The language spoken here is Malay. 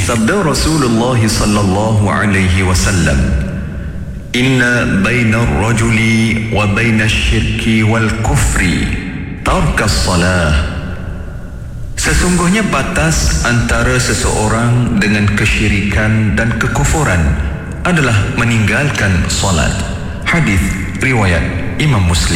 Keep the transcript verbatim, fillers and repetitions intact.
Sabda Rasulullah sallallahu alaihi wasallam, "Inna baina ar-rajuli wa baina asy-syirki wal kufri tarkas salah." Sesungguhnya batas antara seseorang dengan kesyirikan dan kekufuran adalah meninggalkan solat. Hadis riwayat Imam Muslim.